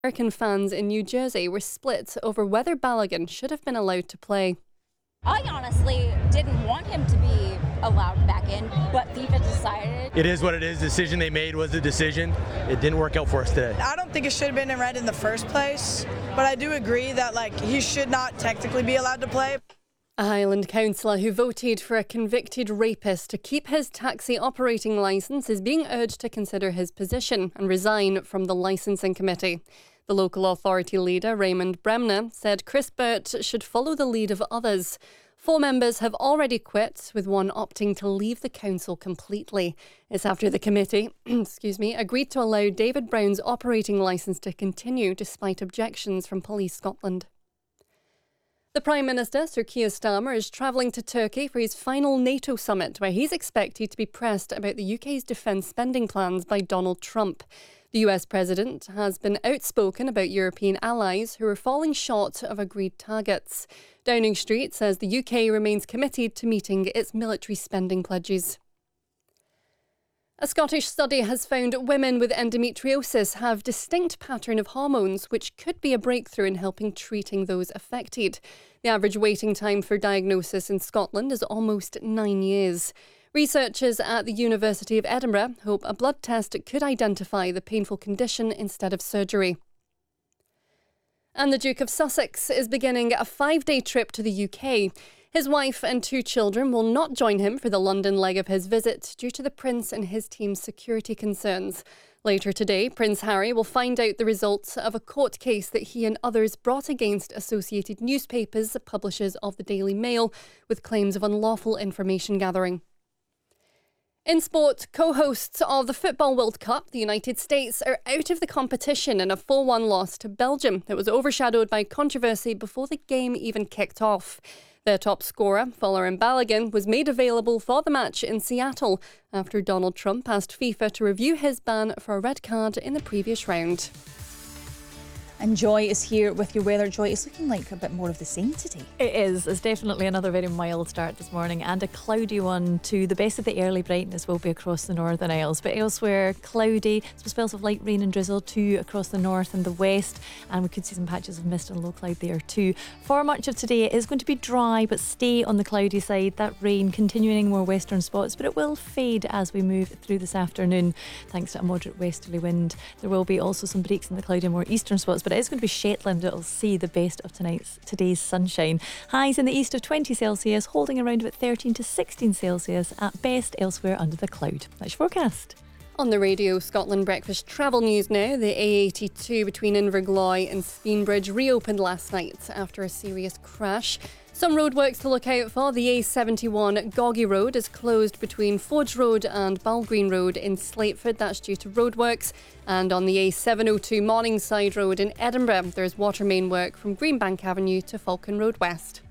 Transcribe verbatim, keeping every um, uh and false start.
American fans in New Jersey were split over whether Balogun should have been allowed to play. I honestly didn't want him to be allowed back in, but FIFA decided. It is what it is. The decision they made was the decision. It didn't work out for us today. I don't think it should have been in red in the first place, but I do agree that like he should not technically be allowed to play. A Highland councillor who voted for a convicted rapist to keep his taxi operating licence is being urged to consider his position and resign from the licensing committee. The local authority leader, Raymond Bremner, said Chris Burt should follow the lead of others. Four members have already quit, with one opting to leave the council completely. It's after the committee excuse me, agreed to allow David Brown's operating licence to continue despite objections from Police Scotland. The Prime Minister, Sir Keir Starmer, is travelling to Turkey for his final NATO summit, where he's expected to be pressed about the U K's defence spending plans by Donald Trump. The U S President has been outspoken about European allies who are falling short of agreed targets. Downing Street says the U K remains committed to meeting its military spending pledges. A Scottish study has found women with endometriosis have distinct pattern of hormones, which could be a breakthrough in helping treating those affected. The average waiting time for diagnosis in Scotland is almost nine years. Researchers at the University of Edinburgh hope a blood test could identify the painful condition instead of surgery. And the Duke of Sussex is beginning a five-day trip to the U K. His wife and two children will not join him for the London leg of his visit due to the Prince and his team's security concerns. Later today, Prince Harry will find out the results of a court case that he and others brought against Associated Newspapers, publishers of the Daily Mail, with claims of unlawful information gathering. In sport, co-hosts of the Football World Cup, the United States, are out of the competition in a four one loss to Belgium that was overshadowed by controversy before the game even kicked off. Their top scorer, Folarin Balogun, was made available for the match in Seattle after Donald Trump asked FIFA to review his ban for a red card in the previous round. And Joy is here with your weather. Joy, it's looking like a bit more of the same today. It is. It's definitely another very mild start this morning and a cloudy one too. The best of the early brightness will be across the Northern Isles, but elsewhere cloudy. Some spells of light rain and drizzle too across the north and the west, and we could see some patches of mist and low cloud there too. For much of today, it is going to be dry but stay on the cloudy side. That rain continuing in more western spots, but it will fade as we move through this afternoon thanks to a moderate westerly wind. There will be also some breaks in the cloudy more eastern spots, but it is going to be Shetland that will see the best of tonight's today's sunshine. Highs in the east of twenty Celsius, holding around about thirteen to sixteen Celsius at best elsewhere under the cloud. That's your forecast. On the Radio Scotland Breakfast travel news now, the A eighty-two between Invergloy and Speenbridge reopened last night after a serious crash. Some roadworks to look out for. The A seventy-one Goggy Road is closed between Forge Road and Balgreen Road in Slateford. That's due to roadworks. And on the A seven oh two Morningside Road in Edinburgh, there's water main work from Greenbank Avenue to Falcon Road West.